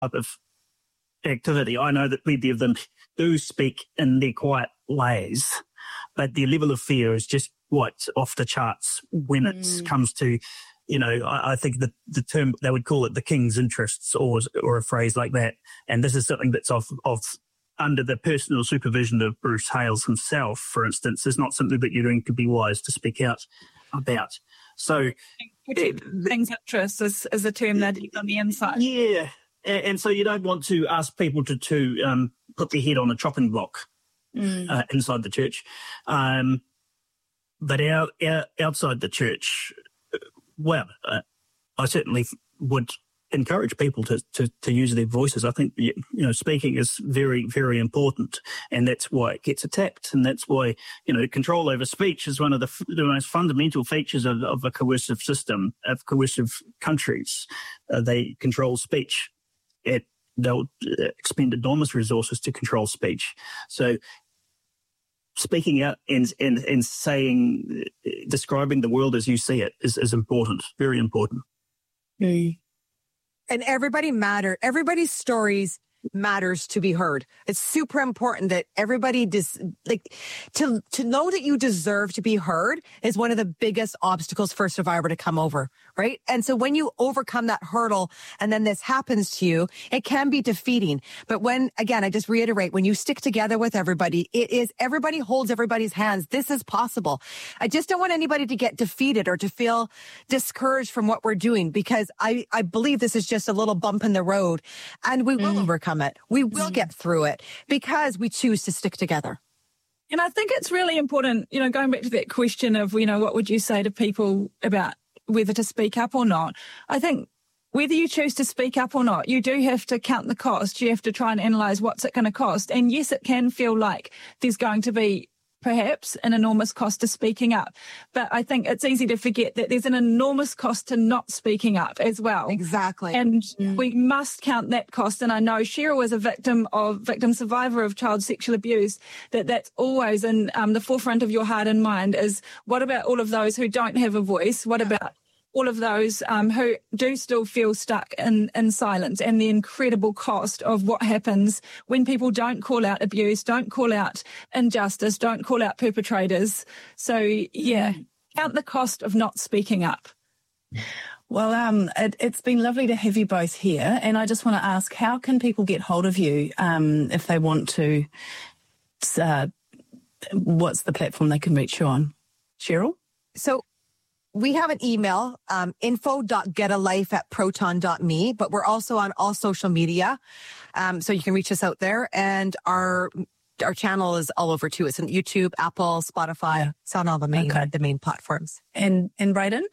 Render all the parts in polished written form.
of activity. I know that plenty of them do speak in their quiet ways, but their level of fear is just what's off the charts when it comes to, I think the term, they would call it the king's interests or a phrase like that. And this is something that's of under the personal supervision of Bruce Hales himself, for instance, is not something that you're doing to be wise to speak out about. So king's interests is a term that on the inside. Yeah. And so you don't want to ask people to put their head on a chopping block inside the church. But outside the church, I certainly would encourage people to use their voices. I think, speaking is very, very important, and that's why it gets attacked. And that's why, control over speech is one of the most fundamental features of a coercive system, of coercive countries. They control speech. They'll expend enormous resources to control speech. So speaking out and saying, describing the world as you see it is important, very important. And everybody matters. Everybody's stories matters to be heard. It's super important that everybody to know that you deserve to be heard is one of the biggest obstacles for a survivor to come over, right? And so when you overcome that hurdle and then this happens to you, it can be defeating. But I just reiterate, when you stick together with everybody, everybody holds everybody's hands. This is possible. I just don't want anybody to get defeated or to feel discouraged from what we're doing, because I believe this is just a little bump in the road, and we will overcome it. We will get through it because we choose to stick together. And I think it's really important, going back to that question of, what would you say to people about whether to speak up or not? I think whether you choose to speak up or not, you do have to count the cost. You have to try and analyse what's it going to cost. And yes, it can feel like there's going to be perhaps an enormous cost to speaking up. But I think it's easy to forget that there's an enormous cost to not speaking up as well. Exactly. And we must count that cost. And I know Cheryl is a victim survivor of child sexual abuse, that's always in the forefront of your heart and mind is, what about all of those who don't have a voice? What about all of those who do still feel stuck in silence, and the incredible cost of what happens when people don't call out abuse, don't call out injustice, don't call out perpetrators. So, count the cost of not speaking up. Well, it's been lovely to have you both here. And I just want to ask, how can people get hold of you if they want to? What's the platform they can reach you on? Cheryl? So we have an email, info.getalife@proton.me, but we're also on all social media. So you can reach us out there, and our channel is all over too. It's on YouTube, Apple, Spotify. It's on all the main platforms. And Brayden?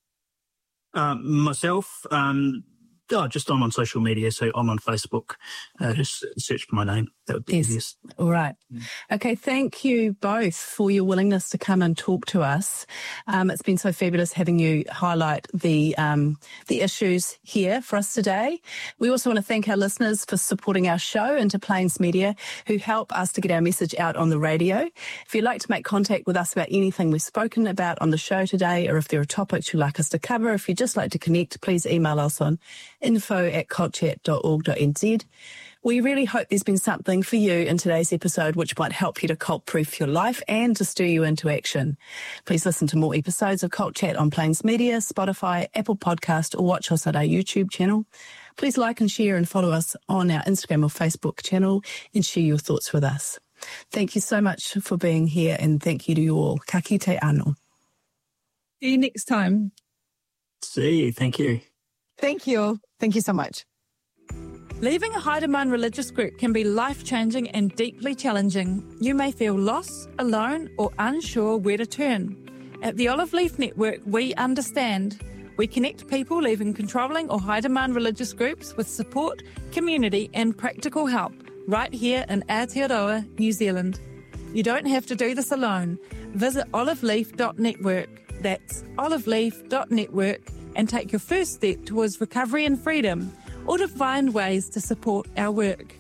Myself, just I'm on social media, so I'm on Facebook. Just search for my name. That would be easiest. All right. Okay, thank you both for your willingness to come and talk to us. It's been so fabulous having you highlight the issues here for us today. We also want to thank our listeners for supporting our show, Into Plains Media, who help us to get our message out on the radio. If you'd like to make contact with us about anything we've spoken about on the show today, or if there are topics you'd like us to cover, if you'd just like to connect, please email us on info@cultchat.org.nz. We really hope there's been something for you in today's episode which might help you to cult-proof your life and to stir you into action. Please listen to more episodes of Cult Chat on Plains Media, Spotify, Apple Podcast, or watch us at our YouTube channel. Please like and share and follow us on our Instagram or Facebook channel and share your thoughts with us. Thank you so much for being here, and thank you to you all. Ka kite anō. See you next time. See you. Thank you. Thank you. Thank you so much. Leaving a high demand religious group can be life-changing and deeply challenging. You may feel lost, alone, or unsure where to turn. At the Olive Leaf Network, we understand. We connect people leaving controlling or high demand religious groups with support, community, and practical help right here in Aotearoa, New Zealand. You don't have to do this alone. Visit oliveleaf.network. That's oliveleaf.network, and take your first step towards recovery and freedom, or to find ways to support our work.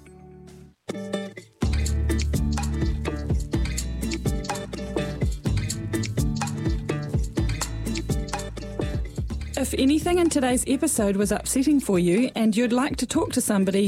If anything in today's episode was upsetting for you and you'd like to talk to somebody